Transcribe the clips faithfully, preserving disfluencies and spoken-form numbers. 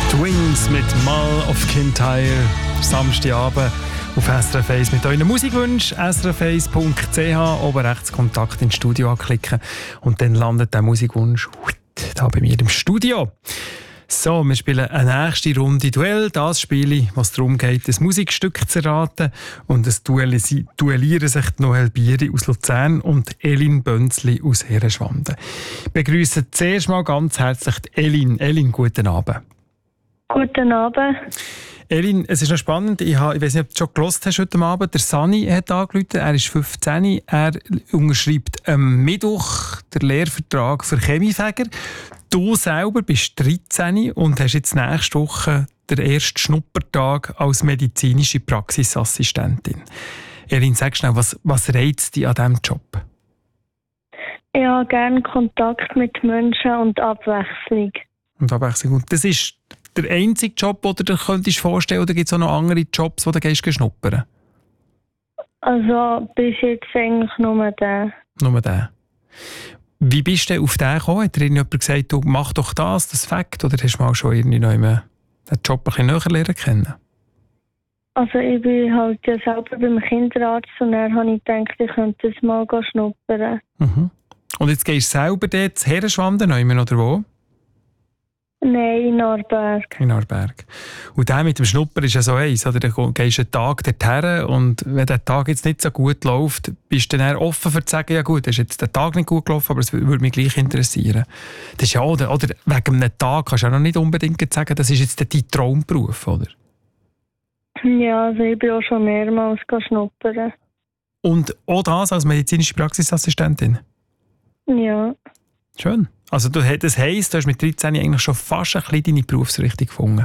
Twins mit Mall of Kintyre, Samstagabend auf S R F eins mit euren Musikwünschen. S R F eins Punkt C H, oben rechts Kontakt ins Studio anklicken und dann landet der Musikwunsch da bei mir im Studio. So, wir spielen eine nächste Runde Duell. Das Spiel, was darum geht, ein Musikstück zu erraten. Und es duellisi- duellieren sich Noel Bieri aus Luzern und Elin Bönzli aus Herenschwanden. Ich begrüsse zuerst mal ganz herzlich Elin. Elin, guten Abend. Guten Abend. Elin, es ist noch spannend. Ich, habe, ich weiß nicht, ob du schon gehört hast heute Abend. Der Sani hat angerufen. Er ist fünfzehn. Er unterschreibt am Mittwoch den Lehrvertrag für Chemiefäger. Du selber bist dreizehn und hast jetzt nächste Woche den ersten Schnuppertag als medizinische Praxisassistentin. Elin, sag schnell, was, was reizt dich an diesem Job? Ich habe gerne Kontakt mit Menschen und Abwechslung. Und Abwechslung. Und das ist der einzige Job, den du dir könntest vorstellen, oder gibt es auch noch andere Jobs, wo du gehst schnuppern? Also bis jetzt eigentlich nur der. Nur der. Wie bist du auf den gekommen? Hat dir jemand gesagt, du mach doch das, das Fakt, oder hast du mal schon irgendwie noch den Job ein bisschen näher lernen kennen? Also ich bin halt ja selber beim Kinderarzt und dann habe ich gedacht, ich könnte das mal schnuppern. Mhm. Und jetzt gehst du selber dort zu Herenschwanden, oder wo? Nein, in Arberg. In Arberg. Und der mit dem Schnupper ist ja so eins, oder? Du gehst einen Tag dorthin und wenn der Tag jetzt nicht so gut läuft, bist du dann offen für zu sagen, ja gut, ist jetzt der Tag nicht gut gelaufen, aber es würde mich gleich interessieren. Das ist ja, oder, oder wegen einem Tag kannst du ja noch nicht unbedingt sagen, das ist jetzt dein Traumberuf, oder? Ja, also ich bin auch schon mehrmals schnuppern. Und auch das als medizinische Praxisassistentin? Ja. Schön. Also du, das heisst, du hast mit dreizehn eigentlich schon fast ein bisschen deine Berufsrichtung gefunden.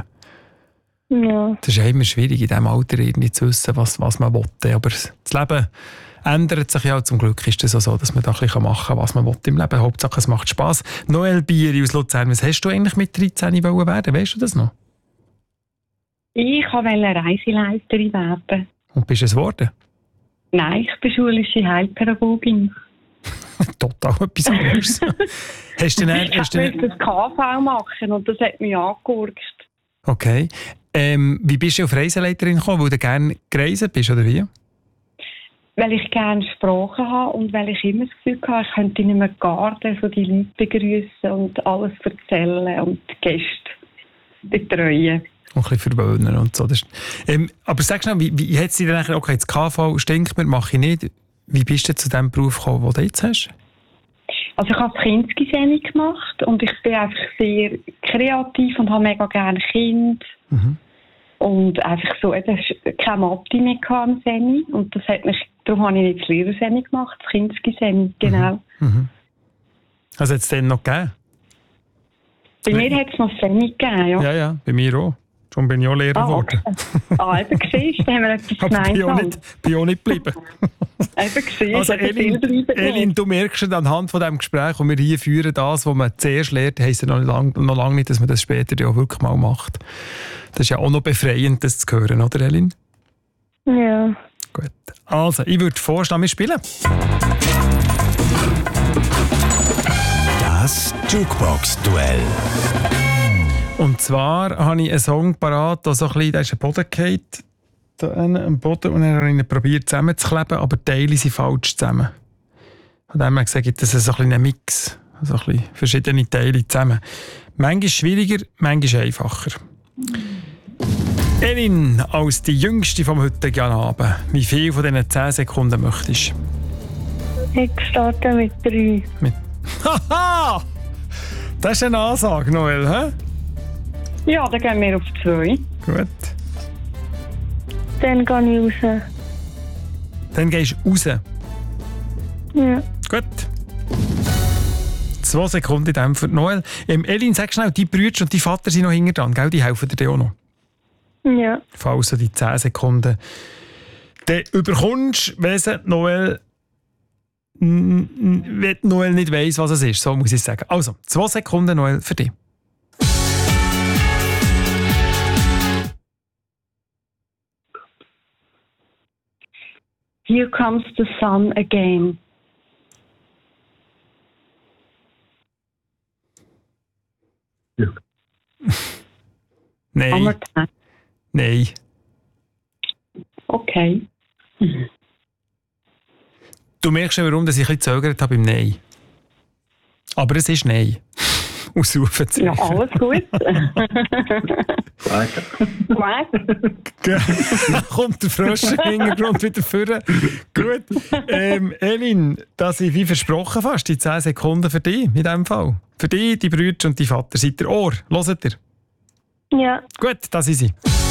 Ja. Das ist ja immer schwierig, in diesem Alter irgendwie zu wissen, was, was man will. Aber das Leben ändert sich ja. Zum Glück ist es auch so, dass man da ein bisschen machen kann, was man will im Leben. Hauptsache, es macht Spass. Noel Bieri aus Luzern, was hast du eigentlich mit dreizehn wollen werden? Weißt du das noch? Ich wollte Reiseleiterin werden. Und bist du es geworden? Nein, ich bin schulische Heilpädagogin. Total etwas anderes. Hast du dann, ich hast du wollte das K V machen und das hat mich angegurkt. Okay. Ähm, wie bist du auf Reiseleiterin gekommen? Weil du gerne gereist bist, oder wie? Weil ich gerne Sprachen habe und weil ich immer das Gefühl hatte, ich könnte in einem Garten so die Leute begrüßen und alles erzählen und die Gäste betreuen. Und ein bisschen verwöhnen und so. Das ist, ähm, aber sag schnell, wie, wie hat sie dann nachher, okay, das K V stinkt mir, mache ich nicht. Wie bist du zu dem Beruf gekommen, den du jetzt hast? Also ich habe das Kindsgesellschaft gemacht und ich bin einfach sehr kreativ und habe mega gerne Kinder. Mhm. Und einfach so, es war keine Mathe mehr am Seni und das hat mich, darum habe ich nicht das Lehrerseni gemacht, das Kindsgesellschaft, genau. Mhm. Mhm. Also hat es den noch gegeben? Bei mir hat es noch Seni gegeben, ja. Ja, ja, bei mir auch. Schon bin ich auch Lehrer ah, geworden. Okay. Ah, eben siehst du, da haben wir etwas gemeinsam. Aber gemeinsam. bin auch nicht geblieben. Eben gesehen, also Elin, Elin, du merkst schon anhand von diesem Gespräch, das wir hier führen, das, was man zuerst lernt, heisst ja noch lange noch lang nicht, dass man das später ja auch wirklich mal macht. Das ist ja auch noch befreiend, das zu hören, oder Elin? Ja. Gut. Also, ich würde vorschlagen, wir spielen. Das Jukebox-Duell. Und zwar habe ich einen Song parat, der so ein bisschen, der ist am Boden gefallen, da am Boden, und dann habe ich ihn probiert zusammenzukleben, aber die Teile sind falsch zusammen. Von dem her gesagt, gibt es so ein bisschen einen Mix, so ein bisschen verschiedene Teile zusammen. Manchmal schwieriger, manchmal einfacher. Elin, als die Jüngste vom heutigen Abend, wie viel von diesen zehn Sekunden möchtest du? Ich starte mit drei. Mit Haha! Das ist eine Ansage, Noel, hä? Ja, dann gehen wir auf zwei. Gut. Dann gehe ich raus. Dann gehst du raus? Ja. Gut. Zwei Sekunden in dem für Noel. Ähm, Elin, sag schnell, die Brüder und die Vater sind noch hinten dran, gell? Die helfen dir auch noch. Ja. Falls du die zehn Sekunden dann überkommst, wenn Noel, wenn Noel nicht weiss, was es ist. So muss ich sagen. Also, zwei Sekunden, Noel, für dich. Here comes the sun again. Ja. Nein. Anerkennen. Nein. Okay. Mhm. Du merkst ja, warum dass ich ein bisschen gezögert habe beim Nein. Aber es ist Nein. Ausrufezeichen. Ja, alles gut. Weiter. Weiter. Da kommt der Frosch im Hintergrund wieder vor. Gut. Ähm, Elin, das sind wie versprochen fast die zehn Sekunden für dich in diesem Fall. Für dich, die Brüder und die Vater. Seid ihr Ohr? Hört ihr? Ja. Gut, das ist sie.